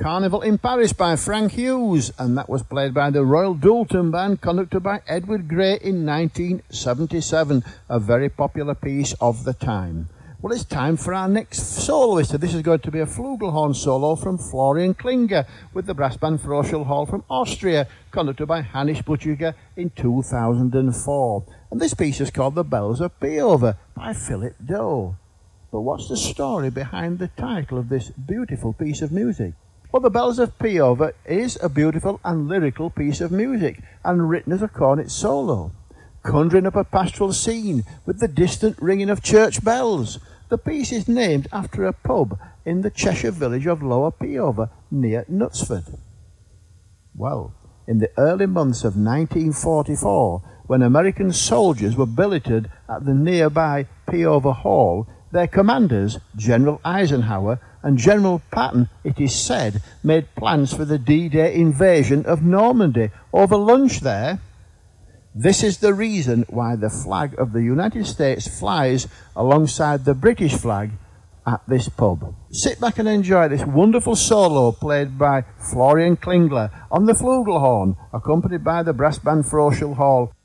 Carnival in Paris by Frank Hughes, and that was played by the Royal Doulton Band, conducted by Edward Gray in 1977, a very popular piece of the time. Well, it's time for our next soloist. So this is going to be a flugelhorn solo from Florian Klinger with the brass band Froschel Hall from Austria, conducted by Hannes Buttiger in 2004. And this piece is called The Bells of Peover by Philip Doe. But what's the story behind the title of this beautiful piece of music? Well, The Bells of Peover is a beautiful and lyrical piece of music, and written as a cornet solo, conjuring up a pastoral scene with the distant ringing of church bells. The piece is named after a pub in the Cheshire village of Lower Peover, near Knutsford. Well, in the early months of 1944, when American soldiers were billeted at the nearby Peover Hall, their commanders, General Eisenhower and General Patton, it is said, made plans for the D-Day invasion of Normandy over lunch there. This is the reason why the flag of the United States flies alongside the British flag at this pub. Sit back and enjoy this wonderful solo played by Florian Klingler on the flugelhorn, accompanied by the brass band Froschel Hall.